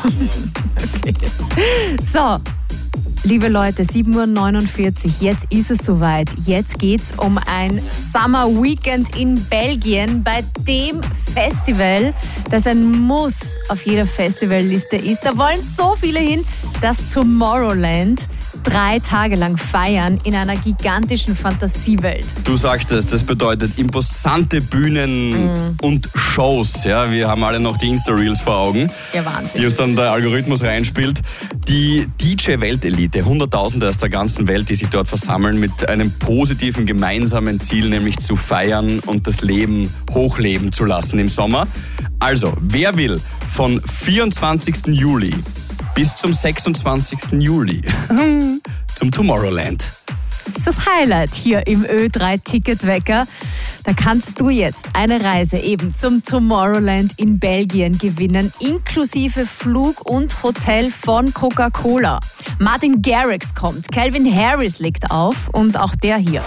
Okay. So, liebe Leute, 7:49 Uhr, jetzt ist es soweit. Jetzt geht's um ein Summer Weekend in Belgien bei dem Festival, das ein Muss auf jeder Festivalliste ist. Da wollen so viele hin, dass Tomorrowland 3 Tage lang feiern in einer gigantischen Fantasiewelt. Du sagtest, das bedeutet imposante Bühnen und Shows. Ja, wir haben alle noch die Insta-Reels vor Augen, Ja, Wahnsinn. die uns dann der Algorithmus reinspielt. Die DJ-Weltelite, Hunderttausende aus der ganzen Welt, die sich dort versammeln mit einem positiven gemeinsamen Ziel, nämlich zu feiern und das Leben hochleben zu lassen im Sommer. Also, wer will von 24. Juli bis zum 26. Juli zum Tomorrowland? Das ist das Highlight hier im Ö3-Ticketwecker. Da kannst du jetzt eine Reise eben zum Tomorrowland in Belgien gewinnen, inklusive Flug und Hotel von Coca-Cola. Martin Garrix kommt, Calvin Harris legt auf und auch der hier.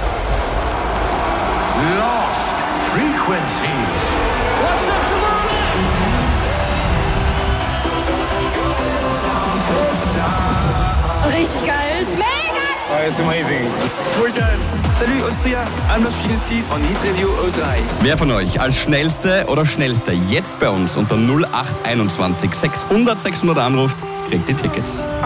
Lost Frequencies. What's up, Tomorrowland? Richtig geil. Mega! It's amazing. Voll geil. Salut Austria, Almas 6 on Hit Radio O3. Wer von euch als Schnellste oder Schnellster jetzt bei uns unter 0821 600 600 anruft, kriegt die Tickets.